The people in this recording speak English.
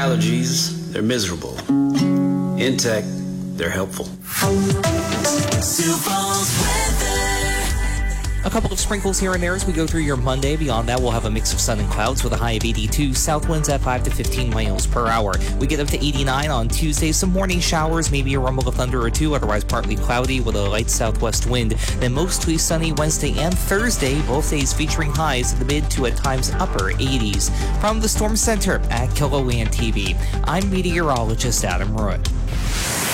allergies, they're miserable. In tech, they're helpful. A couple of sprinkles here and there as we go through your Monday. Beyond that, we'll have a mix of sun and clouds with a high of 82. South winds at 5 to 15 miles per hour. We get up to 89 on Tuesday. Some morning showers, maybe a rumble of thunder or two. Otherwise, partly cloudy with a light southwest wind. Then mostly sunny Wednesday and Thursday. Both days featuring highs in the mid to at times upper 80s. From the Storm Center at KILOWAN TV, I'm meteorologist Adam Roy.